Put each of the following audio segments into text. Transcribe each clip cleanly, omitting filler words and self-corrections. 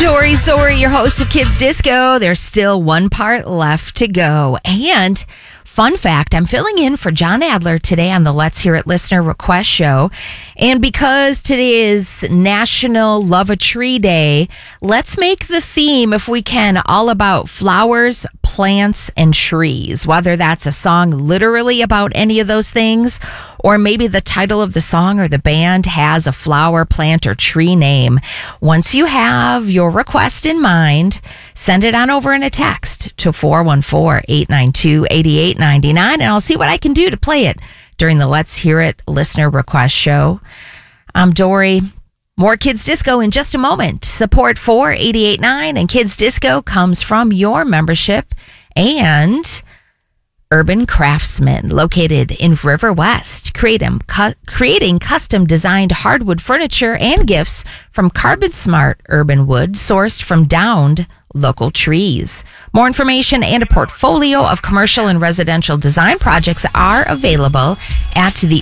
Dory Zori, your host of Kids Disco. There's still one part left to go. And fun fact, I'm filling in for John Adler today on the Let's Hear It Listener Request Show. And because today is National Love a Tree Day, let's make the theme, if we can, all about flowers, plants, and trees. Whether that's a song literally about any of those things, or maybe the title of the song or the band has a flower, plant, or tree name. Once you have your request in mind, send it on over in a text to 414-892-8899, and I'll see what I can do to play it during the Let's Hear It Listener Request Show. I'm Dory. More Kids Disco in just a moment. Support for 88.9 and Kids Disco comes from your membership and Urban Craftsman, located in River West, creating custom designed hardwood furniture and gifts from carbon smart urban wood sourced from downed local trees. More information and a portfolio of commercial and residential design projects are available at the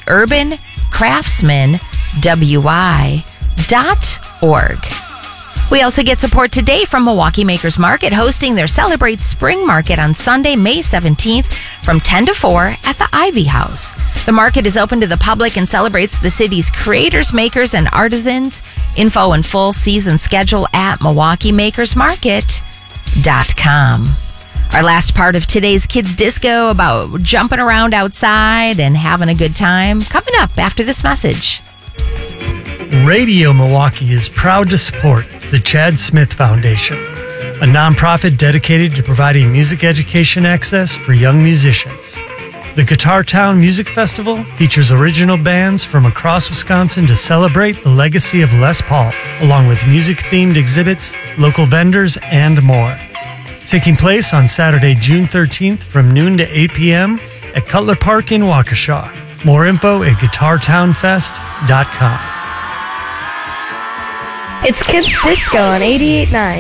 urbancraftsmanwi.org. We also get support today from Milwaukee Makers Market, hosting their Celebrate Spring Market on Sunday, May 17th from 10 to 4 at the Ivy House. The market is open to the public and celebrates the city's creators, makers, and artisans. Info and full season schedule at MilwaukeeMakersMarket.com. Our last part of today's Kids Disco about jumping around outside and having a good time coming up after this message. Radio Milwaukee is proud to support the Chad Smith Foundation, a nonprofit dedicated to providing music education access for young musicians. The Guitar Town Music Festival features original bands from across Wisconsin to celebrate the legacy of Les Paul, along with music-themed exhibits, local vendors, and more. Taking place on Saturday, June 13th from noon to 8 p.m. at Cutler Park in Waukesha. More info at GuitarTownFest.com. It's Kids Disco on 88.9.